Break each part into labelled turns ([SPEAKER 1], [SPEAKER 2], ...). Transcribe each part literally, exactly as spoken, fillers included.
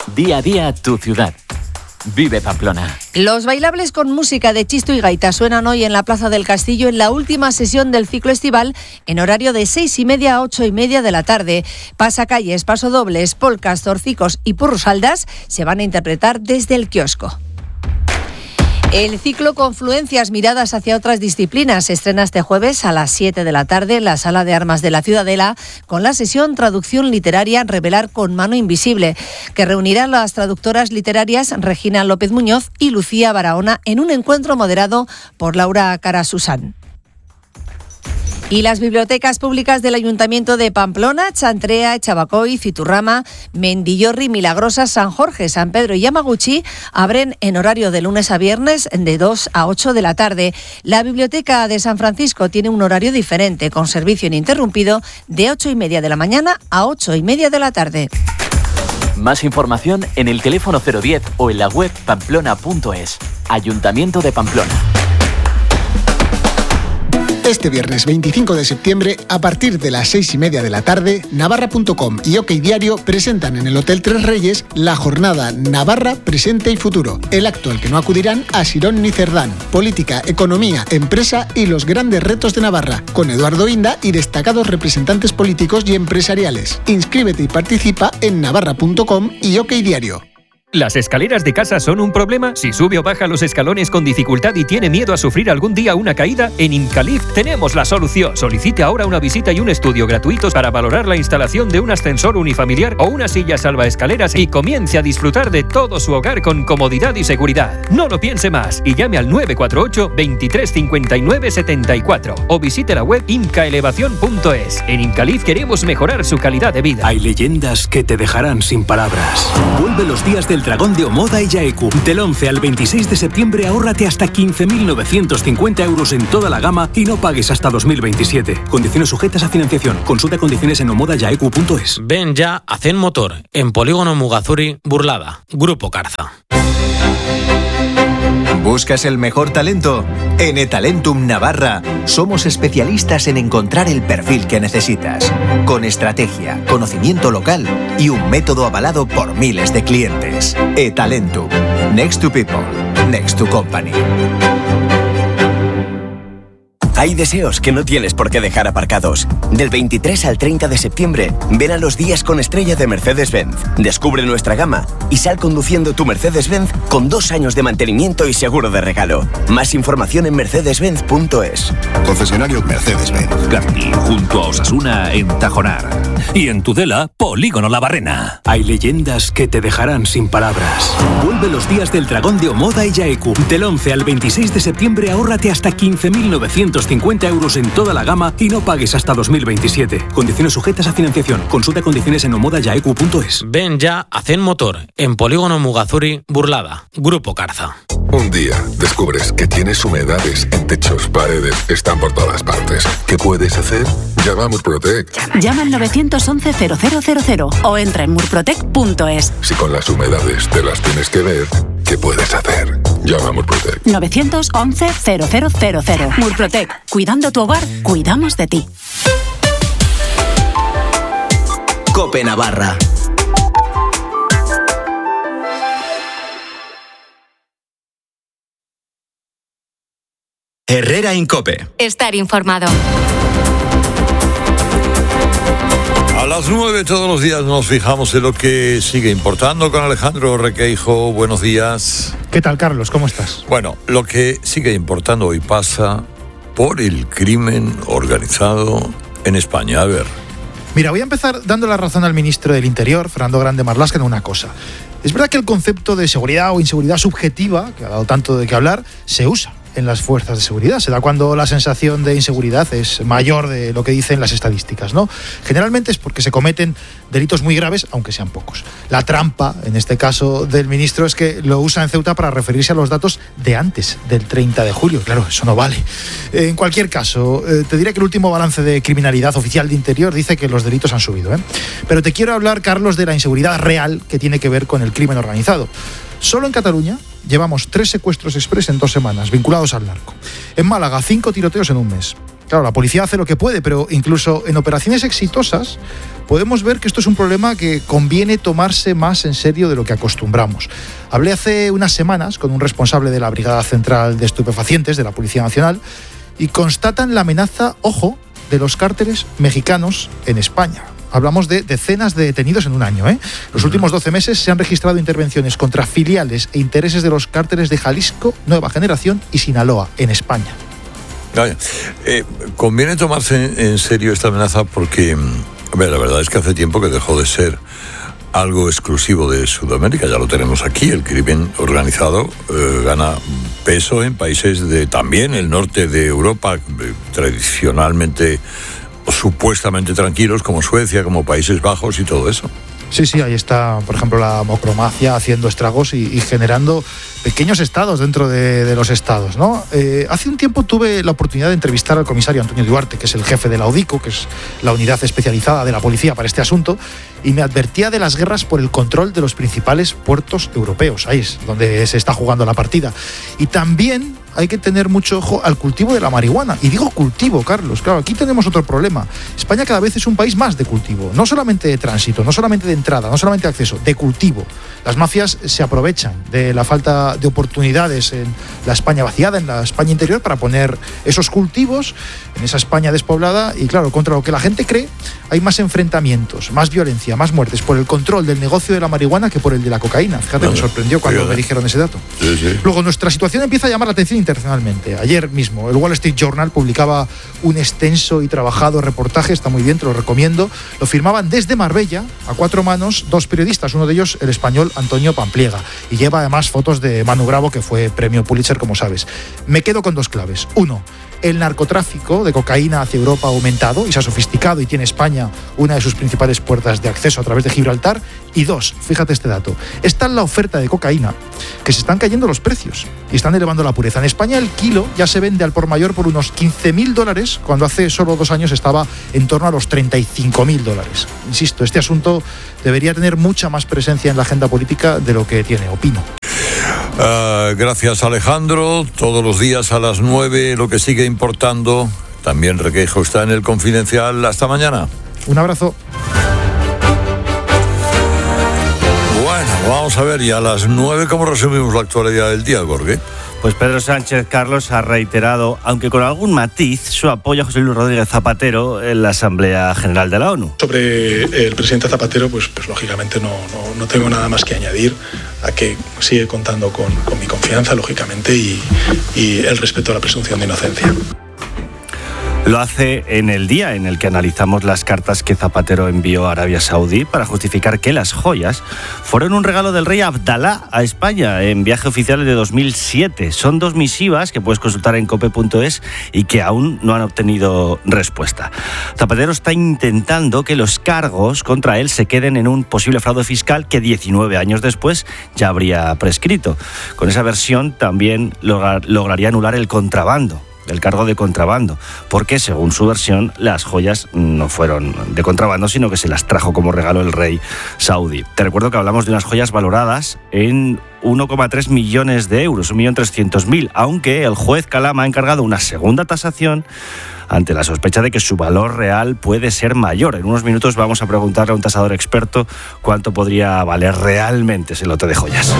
[SPEAKER 1] Día a día tu ciudad. Vive Pamplona.
[SPEAKER 2] Los bailables con música de chisto y gaita suenan hoy en la Plaza del Castillo en la última sesión del ciclo estival en horario de seis y media a ocho y media de la tarde. Pasacalles, pasodobles, polcas, zorcicos y purrusaldas se van a interpretar desde el kiosco. El ciclo Confluencias, miradas hacia otras disciplinas, se estrena este jueves a las siete de la tarde en la Sala de Armas de la Ciudadela con la sesión Traducción Literaria Revelar con mano invisible, que reunirá a las traductoras literarias Regina López Muñoz y Lucía Barahona en un encuentro moderado por Laura Carasusán. Y las bibliotecas públicas del Ayuntamiento de Pamplona, Chantrea, Chabacoy, Citurrama, Mendillorri, Milagrosa, San Jorge, San Pedro y Yamaguchi abren en horario de lunes a viernes de dos a ocho de la tarde. La Biblioteca de San Francisco tiene un horario diferente, con servicio ininterrumpido de ocho y media de la mañana a ocho y media de la tarde.
[SPEAKER 1] Más información en el teléfono cero diez o en la web pamplona punto es. Ayuntamiento de Pamplona.
[SPEAKER 3] Este viernes veinticinco de septiembre, a partir de las seis y media de la tarde, Navarra punto com y OK Diario presentan en el Hotel Tres Reyes la jornada Navarra, Presente y Futuro, el acto al que no acudirán Asirón ni Cerdán, política, economía, empresa y los grandes retos de Navarra, con Eduardo Inda y destacados representantes políticos y empresariales. Inscríbete y participa en navarra punto com y OK Diario.
[SPEAKER 4] ¿Las escaleras de casa son un problema? Si sube o baja los escalones con dificultad y tiene miedo a sufrir algún día una caída, en Incalift tenemos la solución. Solicite ahora una visita y un estudio gratuitos para valorar la instalación de un ascensor unifamiliar o una silla salvaescaleras y comience a disfrutar de todo su hogar con comodidad y seguridad. No lo piense más y llame al nueve cuatro ocho, veintitrés cincuenta y nueve setenta y cuatro o visite la web incaelevación punto es. En Incalift queremos mejorar su calidad de vida.
[SPEAKER 5] Hay leyendas que te dejarán sin palabras. Vuelve los días del Dragón de Omoda y Yaeku. Del once al veintiséis de septiembre ahórrate hasta quince mil novecientos cincuenta euros en toda la gama y no pagues hasta dos mil veintisiete. Condiciones sujetas a financiación. Consulta condiciones en omoda yaeku punto es.
[SPEAKER 6] Ven ya a Zen Motor, en Polígono Mugazuri, Burlada. Grupo Carza.
[SPEAKER 7] ¿Buscas el mejor talento? En eTalentum Navarra somos especialistas en encontrar el perfil que necesitas, con estrategia, conocimiento local y un método avalado por miles de clientes. eTalentum. Next to people. Next to company.
[SPEAKER 8] Hay deseos que no tienes por qué dejar aparcados. Del veintitrés al treinta de septiembre, ven a los días con estrella de Mercedes-Benz. Descubre nuestra gama y sal conduciendo tu Mercedes-Benz con dos años de mantenimiento y seguro de regalo. Más información en mercedes benz punto es.
[SPEAKER 9] Concesionario Mercedes-Benz.
[SPEAKER 10] Garni, junto a Osasuna en Tajonar. Y en Tudela, Polígono La Barrena.
[SPEAKER 5] Hay leyendas que te dejarán sin palabras. Vuelve los días del Dragón de Omoda y Yaeku. Del once al veintiséis de septiembre ahórrate hasta quince mil novecientos cincuenta euros en toda la gama y no pagues hasta dos mil veintisiete. Condiciones sujetas a financiación. Consulta condiciones en omoda yaeku punto es.
[SPEAKER 6] Ven ya a Zen Motor, en Polígono Mugazuri, Burlada. Grupo Carza.
[SPEAKER 9] Un día descubres que tienes humedades en techos, paredes, están por todas partes. ¿Qué puedes hacer? Llama a Murprotec.
[SPEAKER 11] Llama al nueve once cero cero cero cero o entra en murprotec punto es.
[SPEAKER 9] Si con las humedades te las tienes que ver, ¿qué puedes hacer? Llama a Murprotec.
[SPEAKER 11] nueve once cero cero cero cero. Murprotec. Cuidando tu hogar, cuidamos de ti.
[SPEAKER 8] COPE Navarra. Herrera en COPE.
[SPEAKER 12] Estar informado.
[SPEAKER 13] A las nueve todos los días nos fijamos en lo que sigue importando con Alejandro Requeijo. Buenos días.
[SPEAKER 14] ¿Qué tal, Carlos? ¿Cómo estás?
[SPEAKER 13] Bueno, lo que sigue importando hoy pasa por el crimen organizado en España. A ver.
[SPEAKER 14] Mira, voy a empezar dando la razón al ministro del Interior, Fernando Grande Marlaska, en una cosa. Es verdad que el concepto de seguridad o inseguridad subjetiva, que ha dado tanto de qué hablar, se usa en las fuerzas de seguridad. Se da cuando la sensación de inseguridad es mayor de lo que dicen las estadísticas, ¿no? Generalmente es porque se cometen delitos muy graves, aunque sean pocos. La trampa, en este caso del ministro, es que lo usa en Ceuta para referirse a los datos de antes del treinta de julio. Claro, eso no vale. En cualquier caso, eh, te diré que el último balance de criminalidad oficial de Interior dice que los delitos han subido, ¿eh? Pero te quiero hablar, Carlos, de la inseguridad real que tiene que ver con el crimen organizado. Solo en Cataluña llevamos tres secuestros express en dos semanas, vinculados al narco. En Málaga, cinco tiroteos en un mes. Claro, la policía hace lo que puede, pero incluso en operaciones exitosas podemos ver que esto es un problema que conviene tomarse más en serio de lo que acostumbramos. Hablé hace unas semanas con un responsable de la Brigada Central de Estupefacientes de la Policía Nacional y constatan la amenaza, ojo, de los cárteles mexicanos en España. Hablamos de decenas de detenidos en un año, ¿eh? Los últimos doce meses se han registrado intervenciones contra filiales e intereses de los cárteles de Jalisco, Nueva Generación y Sinaloa, en España.
[SPEAKER 13] Eh, conviene tomarse en serio esta amenaza porque, a ver, la verdad es que hace tiempo que dejó de ser algo exclusivo de Sudamérica, ya lo tenemos aquí. El crimen organizado eh, gana peso en países de también el norte de Europa, eh, tradicionalmente o supuestamente tranquilos, como Suecia, como Países Bajos y todo eso.
[SPEAKER 14] Sí, sí, ahí está, por ejemplo, la mocromacia haciendo estragos y, y generando pequeños estados dentro de, de los estados, ¿no? Eh, hace un tiempo tuve la oportunidad de entrevistar al comisario Antonio Duarte, que es el jefe de la UDICO, que es la unidad especializada de la policía para este asunto, y me advertía de las guerras por el control de los principales puertos europeos. Ahí es donde se está jugando la partida. Y también hay que tener mucho ojo al cultivo de la marihuana. Y digo cultivo, Carlos. Claro, aquí tenemos otro problema. España cada vez es un país más de cultivo. No solamente de tránsito, no solamente de entrada, no solamente de acceso, de cultivo. Las mafias se aprovechan de la falta de oportunidades en la España vaciada, en la España interior, para poner esos cultivos en esa España despoblada. Y claro, contra lo que la gente cree, hay más enfrentamientos, más violencia, más muertes por el control del negocio de la marihuana que por el de la cocaína. Fíjate, me sorprendió cuando sí, me dijeron ese dato.
[SPEAKER 13] Sí, sí.
[SPEAKER 14] Luego, nuestra situación empieza a llamar la atención internacionalmente. Ayer mismo, el Wall Street Journal publicaba un extenso y trabajado reportaje, está muy bien, te lo recomiendo. Lo firmaban desde Marbella, a cuatro manos, dos periodistas, uno de ellos el español Antonio Pampliega, y lleva además fotos de Manu Bravo, que fue premio Pulitzer, como sabes. Me quedo con dos claves. Uno, el narcotráfico de cocaína hacia Europa ha aumentado y se ha sofisticado y tiene España una de sus principales puertas de acceso a través de Gibraltar. Y dos, fíjate este dato, está en la oferta de cocaína que se están cayendo los precios y están elevando la pureza. En España el kilo ya se vende al por mayor por unos quince mil dólares, cuando hace solo dos años estaba en torno a los treinta y cinco mil dólares. Insisto, este asunto debería tener mucha más presencia en la agenda política de lo que tiene, opino.
[SPEAKER 13] Uh, gracias, Alejandro. Todos los días a las nueve, lo que sigue importando. También Requeijo está en el Confidencial. Hasta mañana.
[SPEAKER 14] Un abrazo.
[SPEAKER 13] Bueno, vamos a ver, y a las nueve, ¿cómo resumimos la actualidad del día, Jorge?
[SPEAKER 12] Pues Pedro Sánchez, Carlos, ha reiterado, aunque con algún matiz, su apoyo a José Luis Rodríguez Zapatero en la Asamblea General de la ONU.
[SPEAKER 15] Sobre el presidente Zapatero, pues, pues lógicamente no, no, no tengo nada más que añadir, a que sigue contando con, con mi confianza, lógicamente, y, y el respeto a la presunción de inocencia.
[SPEAKER 12] Lo hace en el día en el que analizamos las cartas que Zapatero envió a Arabia Saudí para justificar que las joyas fueron un regalo del rey Abdalá a España en viaje oficial de dos mil siete. Son dos misivas que puedes consultar en cope punto es y que aún no han obtenido respuesta. Zapatero está intentando que los cargos contra él se queden en un posible fraude fiscal que diecinueve años después ya habría prescrito. Con esa versión también lograr, lograría anular el contrabando. El cargo de contrabando, porque según su versión las joyas no fueron de contrabando, sino que se las trajo como regalo el rey saudí. Te recuerdo que hablamos de unas joyas valoradas en uno coma tres millones de euros, un millón trescientos mil, aunque el juez Calama ha encargado una segunda tasación ante la sospecha de que su valor real puede ser mayor. En unos minutos vamos a preguntarle a un tasador experto cuánto podría valer realmente ese lote de joyas.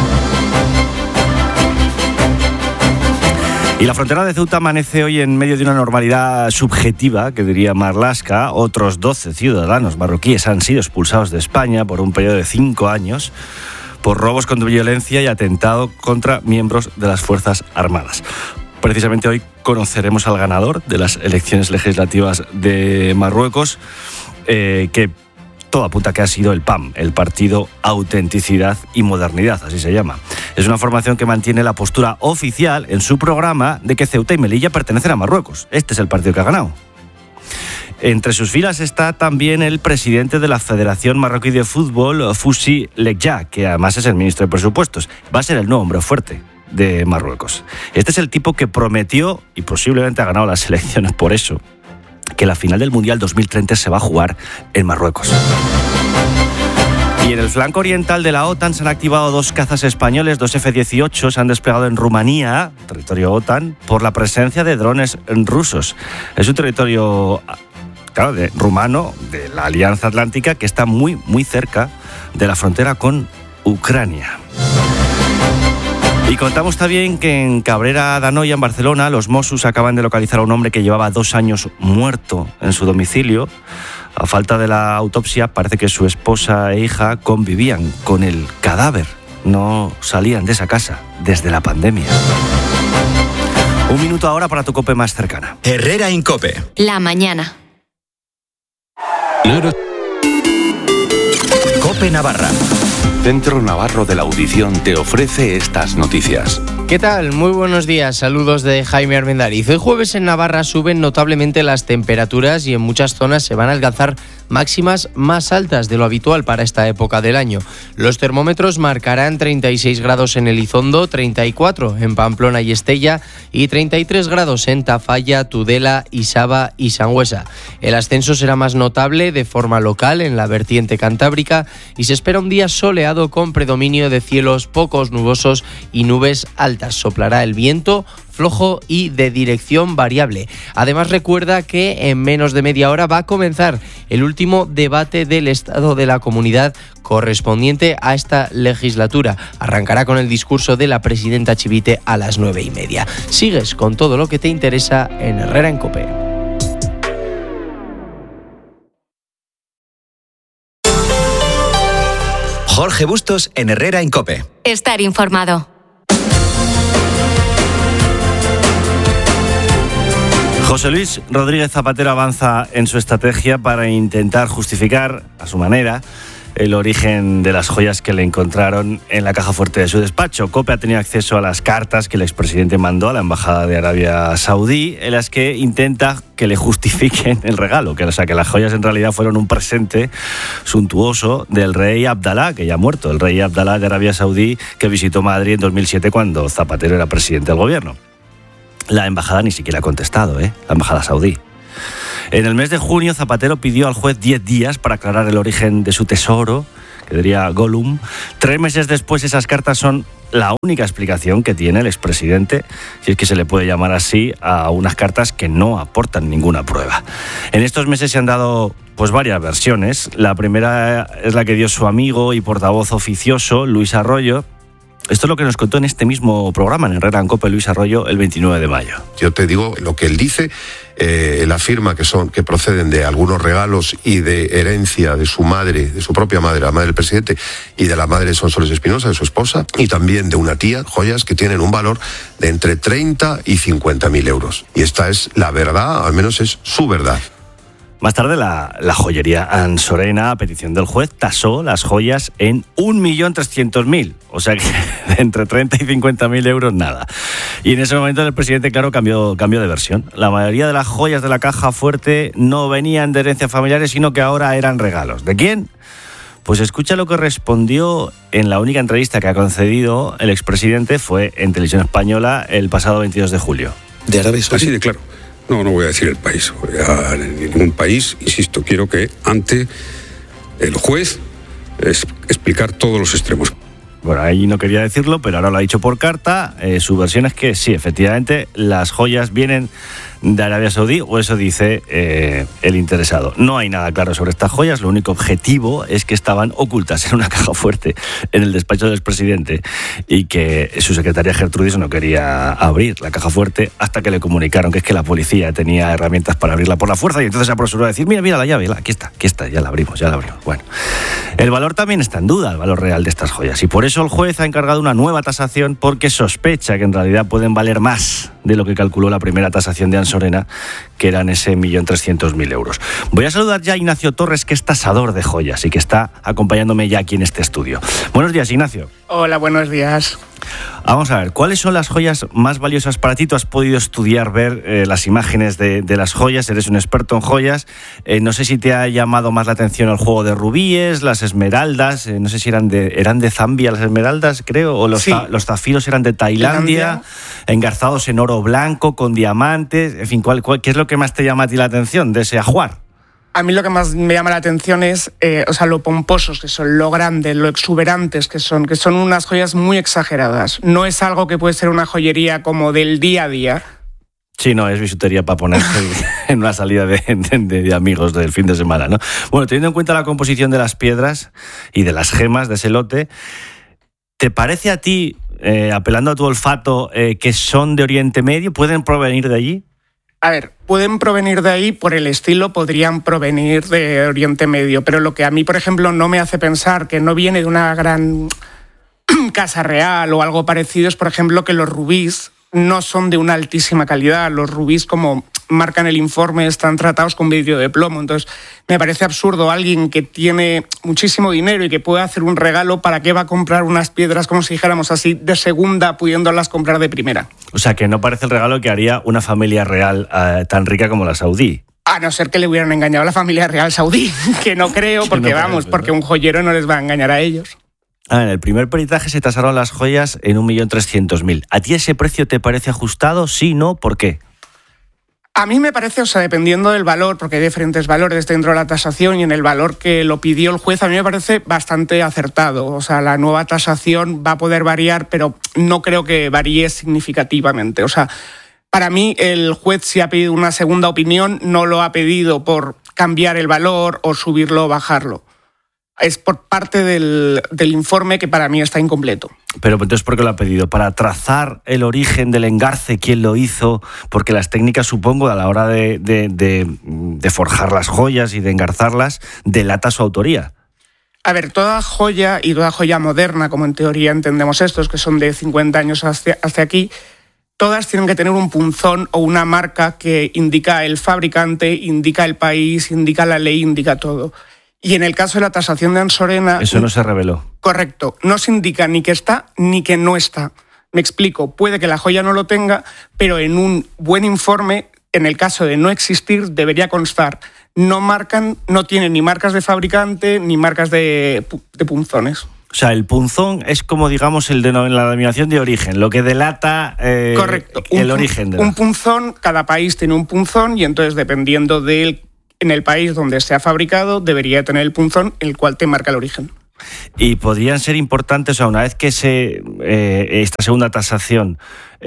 [SPEAKER 12] Y la frontera de Ceuta amanece hoy en medio de una normalidad subjetiva, que diría Marlaska. Otros doce ciudadanos marroquíes han sido expulsados de España por un periodo de cinco años por robos con violencia y atentado contra miembros de las Fuerzas Armadas. Precisamente hoy conoceremos al ganador de las elecciones legislativas de Marruecos, eh, que todo apunta que ha sido el P A M, el Partido Autenticidad y Modernidad, así se llama. Es una formación que mantiene la postura oficial en su programa de que Ceuta y Melilla pertenecen a Marruecos. Este es el partido que ha ganado. Entre sus filas está también el presidente de la Federación Marroquí de Fútbol, Foussi Lekja, que además es el ministro de Presupuestos. Va a ser el nuevo hombre fuerte de Marruecos. Este es el tipo que prometió, y posiblemente ha ganado las elecciones por eso, que la final del Mundial dos mil treinta se va a jugar en Marruecos. Y en el flanco oriental de la OTAN se han activado dos cazas españoles, dos efe dieciocho, se han desplegado en Rumanía, territorio OTAN, por la presencia de drones rusos. Es un territorio, claro, de, rumano, de la Alianza Atlántica, que está muy, muy cerca de la frontera con Ucrania. Y contamos también que en Cabrera d'Anoia, en Barcelona, los Mossos acaban de localizar a un hombre que llevaba dos años muerto en su domicilio. A falta de la autopsia, parece que su esposa e hija convivían con el cadáver. No salían de esa casa desde la pandemia. Un minuto ahora para tu COPE más cercana.
[SPEAKER 16] Herrera Incope.
[SPEAKER 17] La mañana.
[SPEAKER 16] COPE Navarra.
[SPEAKER 10] Centro Navarro de la Audición te ofrece estas noticias.
[SPEAKER 18] ¿Qué tal? Muy buenos días, saludos de Jaime Armendariz. Hoy jueves en Navarra suben notablemente las temperaturas y en muchas zonas se van a alcanzar máximas más altas de lo habitual para esta época del año. Los termómetros marcarán treinta y seis grados en Elizondo, treinta y cuatro en Pamplona y Estella y treinta y tres grados en Tafalla, Tudela, Isaba y Sangüesa. El ascenso será más notable de forma local en la vertiente cantábrica y se espera un día soleado con predominio de cielos pocos nubosos y nubes altas. Soplará el viento flojo y de dirección variable. Además, recuerda que en menos de media hora va a comenzar el último debate del Estado de la Comunidad correspondiente a esta legislatura. Arrancará con el discurso de la presidenta Chivite a las nueve y media. Sigues con todo lo que te interesa en Herrera en COPE.
[SPEAKER 16] Jorge Bustos en Herrera en COPE.
[SPEAKER 17] Estar informado.
[SPEAKER 12] José Luis Rodríguez Zapatero avanza en su estrategia para intentar justificar, a su manera, el origen de las joyas que le encontraron en la caja fuerte de su despacho. COPE ha tenido acceso a las cartas que el expresidente mandó a la Embajada de Arabia Saudí, en las que intenta que le justifiquen el regalo, que, o sea, que las joyas en realidad fueron un presente suntuoso del rey Abdalá, que ya ha muerto, el rey Abdalá de Arabia Saudí, que visitó Madrid en dos mil siete cuando Zapatero era presidente del gobierno. La embajada ni siquiera ha contestado, ¿eh? La embajada saudí. En el mes de junio, Zapatero pidió al juez diez días para aclarar el origen de su tesoro, que diría Gollum. Tres meses después, esas cartas son la única explicación que tiene el expresidente, si es que se le puede llamar así, a unas cartas que no aportan ninguna prueba. En estos meses se han dado pues varias versiones. La primera es la que dio su amigo y portavoz oficioso, Luis Arroyo. Esto es lo que nos contó en este mismo programa, en Herrera en COPE, Luis Arroyo, el veintinueve de mayo.
[SPEAKER 19] Yo te digo lo que él dice, eh, él afirma que, son, que proceden de algunos regalos y de herencia de su madre, de su propia madre, la madre del presidente, y de la madre de Sonsoles Espinosa, de su esposa, y también de una tía, joyas que tienen un valor de entre treinta y cincuenta mil euros. Y esta es la verdad, al menos es su verdad.
[SPEAKER 12] Más tarde, la, la joyería Ansorena, a petición del juez, tasó las joyas en un millón trescientos mil. O sea que entre treinta y cincuenta mil euros, nada. Y en ese momento el presidente, claro, cambió, cambió de versión. La mayoría de las joyas de la caja fuerte no venían de herencias familiares, sino que ahora eran regalos. ¿De quién? Pues escucha lo que respondió en la única entrevista que ha concedido el expresidente, fue en Televisión Española el pasado veintidós de julio.
[SPEAKER 20] ¿De Arabia Saudí? Así de claro. No, no voy a decir el país. Voy a ningún país, insisto, quiero que ante el juez es explicar todos los extremos.
[SPEAKER 12] Bueno, ahí no quería decirlo, pero ahora lo ha dicho por carta. Eh, su versión es que sí, efectivamente, las joyas vienen de Arabia Saudí, o eso dice eh, el interesado. No hay nada claro sobre estas joyas, lo único objetivo es que estaban ocultas en una caja fuerte en el despacho del expresidente y que su secretaria Gertrudis no quería abrir la caja fuerte hasta que le comunicaron que es que la policía tenía herramientas para abrirla por la fuerza, y entonces se apresuró a decir, mira, mira la llave, aquí está, aquí está, ya la abrimos, ya la abrimos. Bueno, el valor también está en duda, el valor real de estas joyas, y por eso el juez ha encargado una nueva tasación, porque sospecha que en realidad pueden valer más de lo que calculó la primera tasación de Ansorena, que eran ese millón trescientos mil euros. Voy a saludar ya a Ignacio Torres, que es tasador de joyas y que está acompañándome ya aquí en este estudio. Buenos días, Ignacio.
[SPEAKER 21] Hola, buenos días.
[SPEAKER 12] Vamos a ver, ¿cuáles son las joyas más valiosas para ti? Tú has podido estudiar, ver eh, las imágenes de, de las joyas, eres un experto en joyas. Eh, no sé si te ha llamado más la atención el juego de rubíes, las esmeraldas, eh, no sé si eran de, eran de Zambia las esmeraldas, creo, o los, sí. za, los zafiros eran de Tailandia, engarzados en oro blanco, con diamantes, en fin, ¿cuál, cuál, ¿qué es lo que más te llama a ti la atención de ese ajuar?
[SPEAKER 21] A mí lo que más me llama la atención es, eh, o sea, lo pomposos que son, lo grandes, lo exuberantes que son, que son unas joyas muy exageradas. No es algo que puede ser una joyería como del día a día.
[SPEAKER 12] Sí, no, es bisutería para ponerse en una salida de, de, de amigos del fin de semana, ¿no? Bueno, teniendo en cuenta la composición de las piedras y de las gemas de ese lote, ¿te parece a ti, eh, apelando a tu olfato, eh, que son de Oriente Medio? ¿Pueden provenir de allí?
[SPEAKER 21] A ver, pueden provenir de ahí, por el estilo podrían provenir de Oriente Medio, pero lo que a mí, por ejemplo, no me hace pensar que no viene de una gran casa real o algo parecido es, por ejemplo, que los rubíes no son de una altísima calidad. Los rubíes, como marcan el informe, están tratados con vidrio de plomo. Entonces, me parece absurdo alguien que tiene muchísimo dinero y que puede hacer un regalo, ¿para qué va a comprar unas piedras, como si dijéramos así, de segunda, pudiéndolas comprar de primera?
[SPEAKER 12] O sea, que no parece el regalo que haría una familia real eh, tan rica como la saudí.
[SPEAKER 21] A no ser que le hubieran engañado a la familia real saudí, que no creo, porque no vamos, porque un joyero no les va a engañar a ellos.
[SPEAKER 12] Ah, en el primer peritaje se tasaron las joyas en un millón trescientos mil. ¿A ti ese precio te parece ajustado? Sí, no, ¿por qué?
[SPEAKER 21] A mí me parece, o sea, dependiendo del valor, porque hay diferentes valores dentro de la tasación y en el valor que lo pidió el juez, a mí me parece bastante acertado. O sea, la nueva tasación va a poder variar, pero no creo que varíe significativamente. O sea, para mí el juez, si ha pedido una segunda opinión, no lo ha pedido por cambiar el valor o subirlo o bajarlo. Es por parte del, del informe que para mí está incompleto.
[SPEAKER 12] Pero entonces, ¿por qué lo ha pedido? ¿Para trazar el origen del engarce? ¿Quién lo hizo? Porque las técnicas, supongo, a la hora de, de, de, de forjar las joyas y de engarzarlas, delata su autoría.
[SPEAKER 21] A ver, toda joya y toda joya moderna, como en teoría entendemos estos, que son de cincuenta años hacia, hacia aquí, todas tienen que tener un punzón o una marca que indica el fabricante, indica el país, indica la ley, indica todo. Y en el caso de la tasación de Ansorena...
[SPEAKER 12] Eso no se reveló.
[SPEAKER 21] Correcto. No se indica ni que está ni que no está. Me explico. Puede que la joya no lo tenga, pero en un buen informe, en el caso de no existir, debería constar. No marcan, no tienen ni marcas de fabricante ni marcas de, de punzones.
[SPEAKER 12] O sea, el punzón es como, digamos, el de la denominación de origen, lo que delata eh,
[SPEAKER 21] Correcto.
[SPEAKER 12] el
[SPEAKER 21] un,
[SPEAKER 12] origen. De la...
[SPEAKER 21] Un punzón, cada país tiene un punzón y entonces, dependiendo del... en el país donde se ha fabricado, debería tener el punzón, el cual te marca el origen.
[SPEAKER 12] Y podrían ser importantes, o sea, una vez que se eh, esta segunda tasación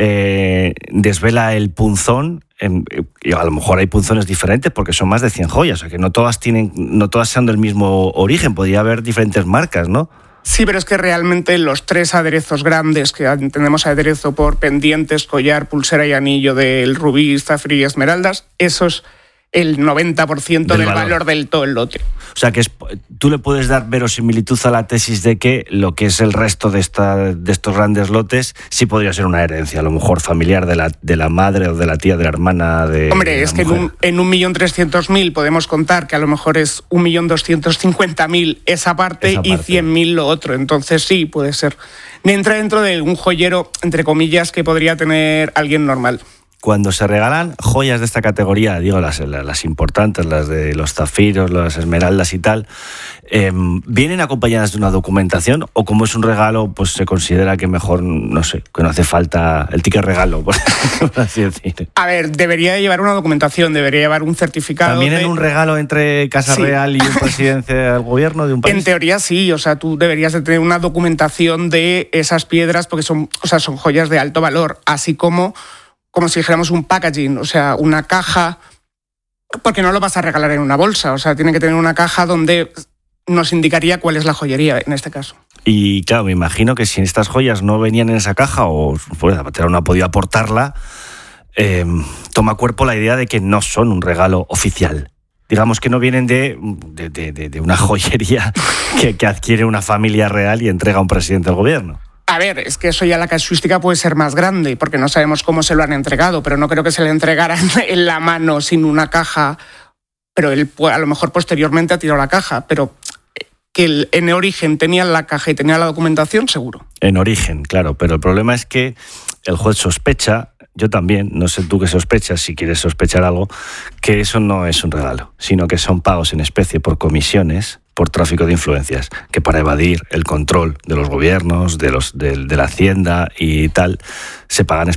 [SPEAKER 12] eh, desvela el punzón, eh, y a lo mejor hay punzones diferentes porque son más de cien joyas, o sea, que no todas tienen, no todas sean del mismo origen, podría haber diferentes marcas, ¿no?
[SPEAKER 21] Sí, pero es que realmente los tres aderezos grandes, que entendemos aderezo por pendientes, collar, pulsera y anillo del rubí, zafiro y esmeraldas, esos el noventa por ciento del, del valor. valor del todo el lote.
[SPEAKER 12] O sea, que es, tú le puedes dar verosimilitud a la tesis de que lo que es el resto de, esta, de estos grandes lotes sí podría ser una herencia, a lo mejor familiar de la, de la madre o de la tía, de la hermana de
[SPEAKER 21] Hombre,
[SPEAKER 12] de
[SPEAKER 21] es que en un, en un millón trescientos mil podemos contar que a lo mejor es un millón doscientos cincuenta mil esa parte, esa parte y cien mil lo otro. Entonces sí, puede ser. Entra dentro de un joyero, entre comillas, que podría tener alguien normal.
[SPEAKER 12] Cuando se regalan joyas de esta categoría, digo las, las, las importantes, las de los zafiros, las esmeraldas y tal, eh, ¿vienen acompañadas de una documentación o como es un regalo, pues se considera que mejor, no sé, que no hace falta el ticket regalo, por así decir?
[SPEAKER 21] A ver, debería llevar una documentación, debería llevar un certificado.
[SPEAKER 12] ¿También
[SPEAKER 21] de...
[SPEAKER 12] en un regalo entre Casa sí. Real y un presidente del gobierno de un país?
[SPEAKER 21] En teoría sí, o sea, tú deberías de tener una documentación de esas piedras porque son, o sea, son joyas de alto valor, así como... como si dijéramos un packaging, o sea, una caja, porque no lo vas a regalar en una bolsa, o sea, tiene que tener una caja donde nos indicaría cuál es la joyería en este caso.
[SPEAKER 12] Y claro, me imagino que si estas joyas no venían en esa caja o pues, Zapatero no ha podido aportarla, eh, toma cuerpo la idea de que no son un regalo oficial. Digamos que no vienen de, de, de, de una joyería que, que adquiere una familia real y entrega a un presidente del gobierno.
[SPEAKER 21] A ver, es que eso ya la casuística puede ser más grande, porque no sabemos cómo se lo han entregado, pero no creo que se le entregaran en la mano sin una caja, pero él a lo mejor posteriormente ha tirado la caja, pero que el, en origen tenía la caja y tenía la documentación, seguro.
[SPEAKER 12] En origen, claro, pero el problema es que el juez sospecha, yo también, no sé tú qué sospechas, si quieres sospechar algo, que eso no es un regalo, sino que son pagos en especie por comisiones, por tráfico de influencias, que para evadir el control de los gobiernos, de, los, de, de la hacienda y tal, se paga en especie.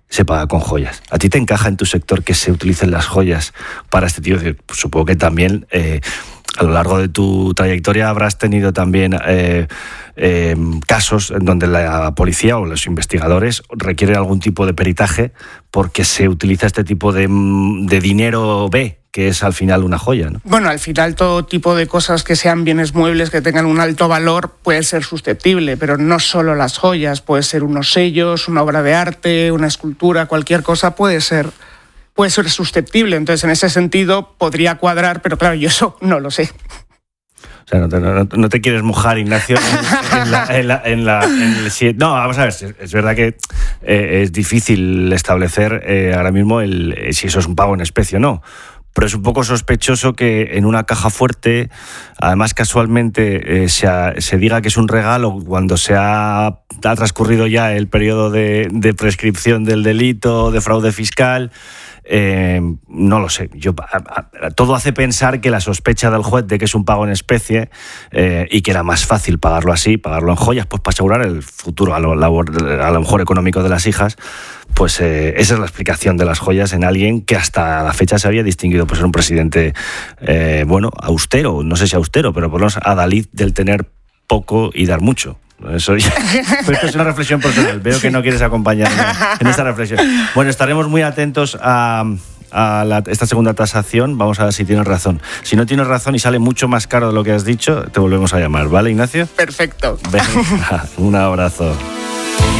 [SPEAKER 12] se paga con joyas. ¿A ti te encaja en tu sector que se utilicen las joyas para este tipo de...? Pues supongo que también eh, a lo largo de tu trayectoria habrás tenido también eh, eh, casos en donde la policía o los investigadores requieren algún tipo de peritaje porque se utiliza este tipo de, de dinero B, que es al final una joya, ¿no?
[SPEAKER 21] Bueno, al final todo tipo de cosas que sean bienes muebles que tengan un alto valor puede ser susceptible, pero no solo las joyas, puede ser unos sellos, una obra de arte, una escultura, cualquier cosa puede ser, puede ser susceptible. Entonces, en ese sentido, podría cuadrar, pero claro, yo eso no lo sé.
[SPEAKER 12] O sea, no te, no, no te quieres mojar, Ignacio, en, en, la, en, la, en, la, en el... Si, no, vamos a ver, es verdad que eh, es difícil establecer eh, ahora mismo el, eh, si eso es un pago en especie o no. Pero es un poco sospechoso que en una caja fuerte, además casualmente, eh, se, ha, se diga que es un regalo cuando se ha, ha transcurrido ya el periodo de, de prescripción del delito, de fraude fiscal. Eh, no lo sé. Yo, a, a, todo hace pensar que la sospecha del juez de que es un pago en especie eh, y que era más fácil pagarlo así, pagarlo en joyas, pues para asegurar el futuro a lo, a lo mejor económico de las hijas, pues eh, esa es la explicación de las joyas en alguien que hasta la fecha se había distinguido por ser un presidente, eh, bueno, austero, no sé si austero, pero por lo menos adalid del tener poco y dar mucho. Eso ya. Pero esto es una reflexión personal. Veo que no quieres acompañarme en esta reflexión. Bueno, estaremos muy atentos a, a la, esta segunda tasación. Vamos a ver si tienes razón. Si no tienes razón y sale mucho más caro de lo que has dicho, te volvemos a llamar, ¿vale, Ignacio?
[SPEAKER 21] Perfecto.
[SPEAKER 12] Venga, un abrazo.